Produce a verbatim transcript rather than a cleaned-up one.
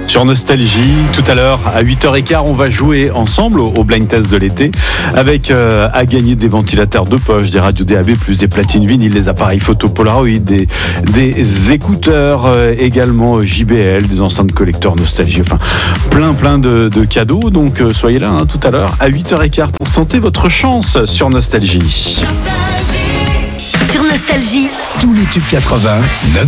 Sur Nostalgie, tout à l'heure à huit heures quinze, on va jouer ensemble au, au blind test de l'été avec euh, à gagner des ventilateurs de poche, des radios D A B plus, des platines vinyles, des appareils photo Polaroid, des, des écouteurs euh, également J B L, des enceintes collecteurs Nostalgie, enfin plein plein de, de cadeaux. Donc euh, soyez là hein, tout à l'heure à huit heures quinze pour tenter votre chance sur Nostalgie. Sur Nostalgie, tous les tubes quatre-vingts,